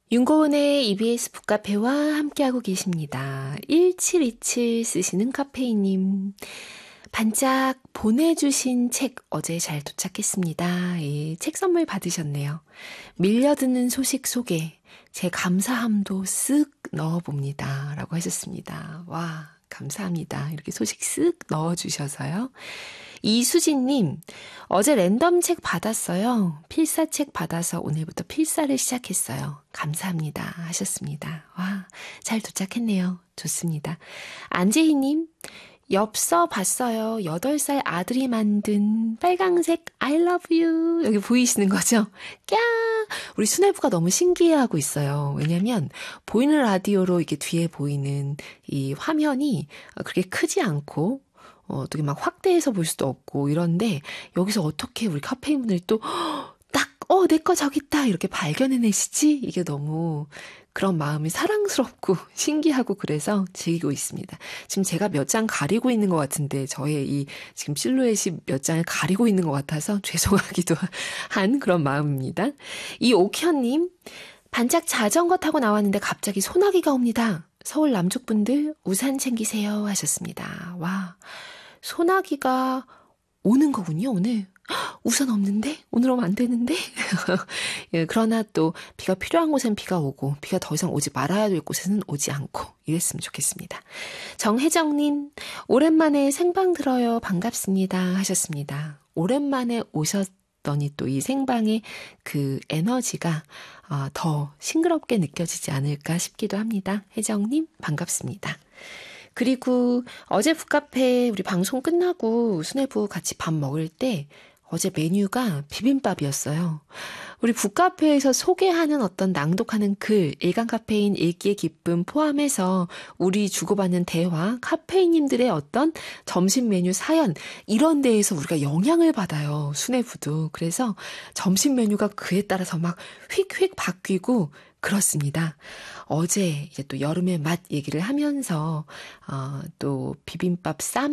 윤고은의 EBS 북카페와 함께하고 계십니다. 1727 쓰시는 카페이님. 반짝 보내주신 책 어제 잘 도착했습니다. 예, 책 선물 받으셨네요. 밀려드는 소식 속에 제 감사함도 쓱 넣어봅니다. 라고 하셨습니다. 와, 감사합니다. 이렇게 소식 쓱 넣어주셔서요. 이수진님, 어제 랜덤 책 받았어요. 필사책 받아서 오늘부터 필사를 시작했어요. 감사합니다. 하셨습니다. 와, 잘 도착했네요. 좋습니다. 안재희님, 엽서 봤어요. 8살 아들이 만든 빨강색 I love you. 여기 보이시는 거죠? 꺄! 우리 수뇌부가 너무 신기해하고 있어요. 왜냐면 보이는 라디오로 이게 뒤에 보이는 이 화면이 그렇게 크지 않고 어떻게 막 확대해서 볼 수도 없고 이런데 여기서 어떻게 우리 카페인분들이 또 딱, 내 거 저기 있다 이렇게 발견해내시지? 이게 너무 그런 마음이 사랑스럽고 신기하고 그래서 즐기고 있습니다. 지금 제가 몇 장 가리고 있는 것 같은데 저의 이 지금 실루엣이 몇 장을 가리고 있는 것 같아서 죄송하기도 한 그런 마음입니다. 이 옥현님, 반짝 자전거 타고 나왔는데 갑자기 소나기가 옵니다. 서울 남쪽분들 우산 챙기세요 하셨습니다. 와, 소나기가 오는 거군요, 오늘. 우산 없는데? 오늘 오면 안 되는데? 예, 그러나 또 비가 필요한 곳엔 비가 오고 비가 더 이상 오지 말아야 될 곳에는 오지 않고 이랬으면 좋겠습니다. 정혜정님, 오랜만에 생방 들어요. 반갑습니다. 하셨습니다. 오랜만에 오셨더니 또 이 생방의 그 에너지가 더 싱그럽게 느껴지지 않을까 싶기도 합니다. 혜정님, 반갑습니다. 그리고 어제 북카페 우리 방송 끝나고 수뇌부 같이 밥 먹을 때 어제 메뉴가 비빔밥이었어요. 우리 북카페에서 소개하는 어떤 낭독하는 글, 일간 카페인 읽기의 기쁨 포함해서 우리 주고받는 대화, 카페인님들의 어떤 점심 메뉴 사연 이런 데에서 우리가 영향을 받아요. 수뇌부도. 그래서 점심 메뉴가 그에 따라서 막 휙휙 바뀌고 그렇습니다. 어제 이제 또 여름의 맛 얘기를 하면서 또 비빔밥 쌈